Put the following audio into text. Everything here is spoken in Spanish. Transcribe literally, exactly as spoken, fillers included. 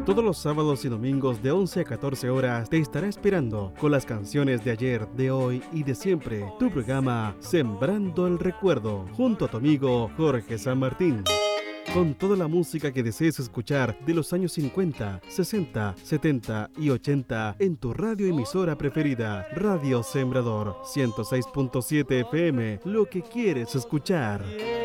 Todos los sábados y domingos de once a catorce horas te estará esperando con las canciones de ayer, de hoy y de siempre. Tu programa Sembrando el Recuerdo, junto a tu amigo Jorge San Martín. Con toda la música que desees escuchar de los años cincuenta, sesenta, setenta y ochenta en tu radio emisora preferida, Radio Sembrador ciento seis punto siete F M, lo que quieres escuchar.